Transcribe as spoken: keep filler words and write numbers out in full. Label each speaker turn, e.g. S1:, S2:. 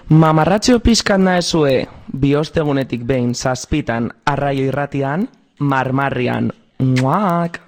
S1: Mamarratxo pixkat naezue, biostegunetik behin zazpitan arraio irratian, marmarrian. Muak!